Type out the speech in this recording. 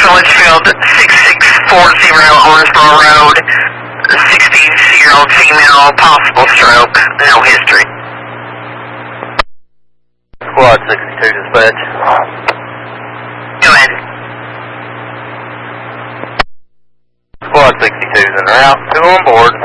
Litchfield, 6640 Owensboro Road, 60-year-old female, possible stroke, no history. Squad 62 dispatch. Go ahead. Squad 62 is en route, 2 on board.